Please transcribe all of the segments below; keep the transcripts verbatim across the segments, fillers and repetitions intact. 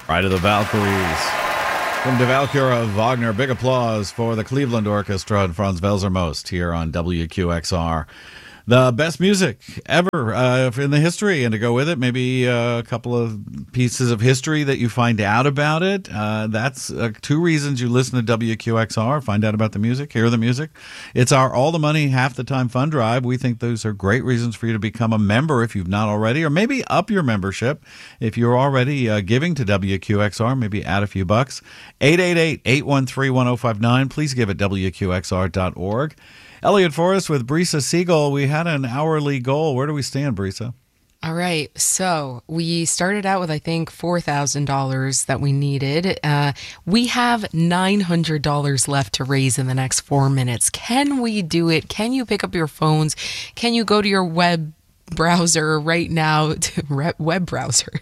Ride of the Valkyries. From Die Walküre of Wagner, big applause for the Cleveland Orchestra and Franz Welser-Most here on W Q X R. The best music ever uh, in the history, and to go with it, maybe uh, a couple of pieces of history that you find out about it. Uh, that's uh, two reasons you listen to W Q X R, find out about the music, hear the music. It's our All the Money, Half the Time fund drive. We think those are great reasons for you to become a member if you've not already, or maybe up your membership if you're already uh, giving to W Q X R, maybe add a few bucks. eight eight eight, eight one three, one oh five nine. Please give at W Q X R dot org. Elliot Forrest with Brisa Siegel. We had an hourly goal. Where do we stand, Brisa? All right. So we started out with, I think, four thousand dollars that we needed. Uh, we have nine hundred dollars left to raise in the next four minutes. Can we do it? Can you pick up your phones? Can you go to your web browser right now, to web browser,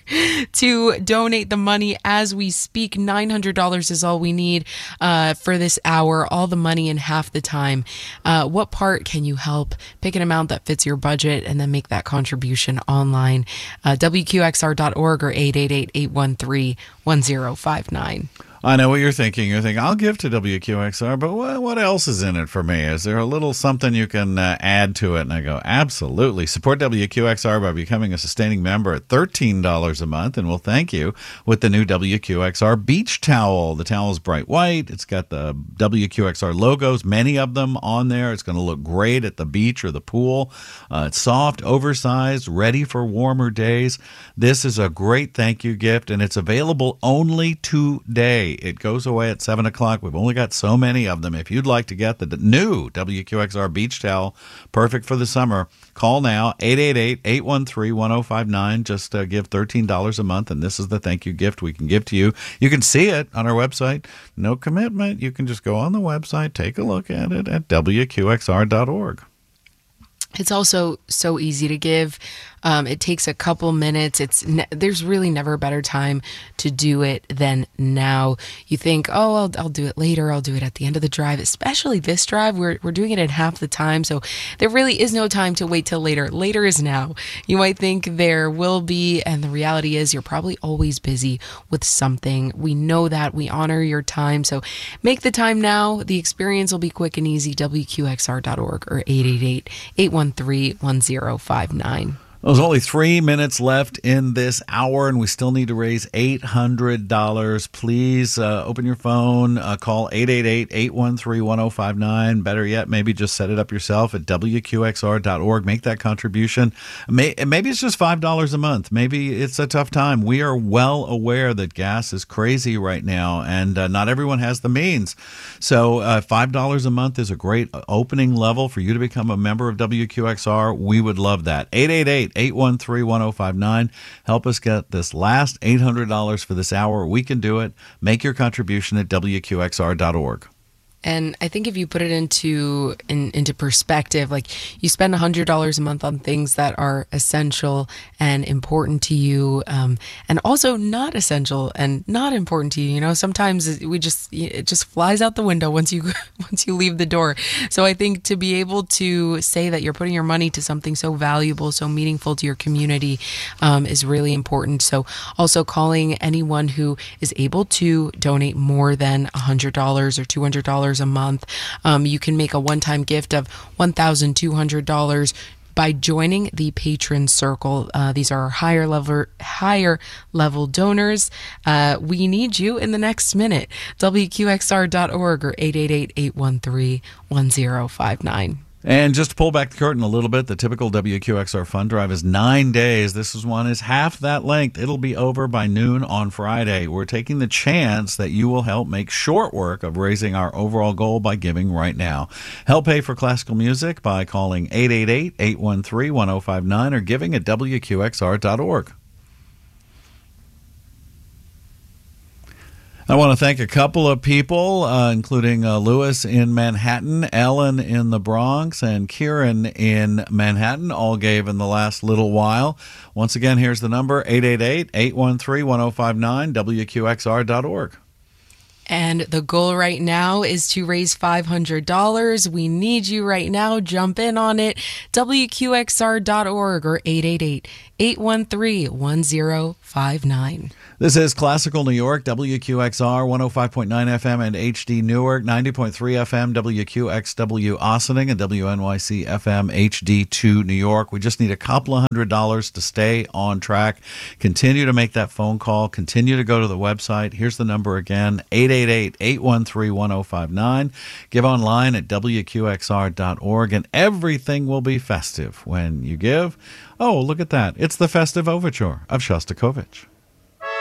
to donate the money as we speak? Nine hundred dollars is all we need uh, for this hour, all the money in half the time. Uh, what part can you help? Pick an amount that fits your budget and then make that contribution online. Uh, W Q X R dot org or eight eight eight, eight one three, one oh five nine. I know what you're thinking. You're thinking, I'll give to W Q X R, but what, what else is in it for me? Is there a little something you can uh, add to it? And I go, absolutely. Support W Q X R by becoming a sustaining member at thirteen dollars a month, and we'll thank you with the new W Q X R beach towel. The towel is bright white. It's got the W Q X R logos, many of them on there. It's going to look great at the beach or the pool. Uh, it's soft, oversized, ready for warmer days. This is a great thank you gift, and it's available only today. It goes away at seven o'clock. We've only got so many of them. If you'd like to get the new W Q X R beach towel, perfect for the summer, call now, eight eight eight, eight one three, one oh five nine. Just uh, give thirteen dollars a month, and this is the thank you gift we can give to you. You can see it on our website. No commitment. You can just go on the website, take a look at it at W Q X R dot org. It's also so easy to give. Um, it takes a couple minutes. It's ne- there's really never a better time to do it than now. You think, oh, I'll, I'll do it later. I'll do it at the end of the drive. Especially this drive, we're we're doing it in half the time, so there really is no time to wait till later. Later is now. You might think there will be, and the reality is you're probably always busy with something. We know that. We honor your time, so make the time now. The experience will be quick and easy. W Q X R dot org or eight eight eight, eight one three, one oh five nine. There's only three minutes left in this hour, and we still need to raise eight hundred dollars. Please uh, open your phone, uh, call eight eight eight, eight one three, one oh five nine. Better yet, maybe just set it up yourself at W Q X R dot org. Make that contribution. May, maybe it's just five dollars a month. Maybe it's a tough time. We are well aware that gas is crazy right now, and uh, not everyone has the means. So uh, five dollars a month is a great opening level for you to become a member of W Q X R. We would love that. eight eight eight, eight one three, one oh five nine. Help us get this last eight hundred dollars for this hour. We can do it. Make your contribution at W Q X R dot org. And I think if you put it into in, into perspective, like you spend one hundred dollars a month on things that are essential and important to you, um, and also not essential and not important to you. You know, sometimes we just it just flies out the window once you once you leave the door. So I think to be able to say that you're putting your money to something so valuable, so meaningful to your community, um, is really important. So also calling anyone who is able to donate more than one hundred dollars or two hundred dollars a month. Um, you can make a one-time gift of one thousand two hundred dollars by joining the Patron Circle. Uh, these are our higher level, higher level donors. Uh, we need you in the next minute. W Q X R dot org or eight eight eight, eight one three, one oh five nine. And just to pull back the curtain a little bit, the typical W Q X R fund drive is nine days. This is one is half that length. It'll be over by noon on Friday. We're taking the chance that you will help make short work of raising our overall goal by giving right now. Help pay for classical music by calling eight eight eight, eight one three, one oh five nine or giving at W Q X R dot org. I want to thank a couple of people, uh, including uh, Lewis in Manhattan, Ellen in the Bronx, and Kieran in Manhattan, all gave in the last little while. Once again, here's the number, eight eight eight, eight one three, one oh five nine, W Q X R dot org. And the goal right now is to raise five hundred dollars. We need you right now. Jump in on it. W Q X R dot org or eight eight eight, eight one three, one zero five nine. This is Classical New York, W Q X R, one oh five point nine F M and H D Newark, ninety point three F M, W Q X W Ossining, and W N Y C F M H D two New York. We just need a couple of hundred dollars to stay on track. Continue to make that phone call. Continue to go to the website. Here's the number again, eight eight eight, eight one three, one oh five nine. Give online at W Q X R dot org, and everything will be festive when you give. Oh, look at that. It's the festive overture of Shostakovich.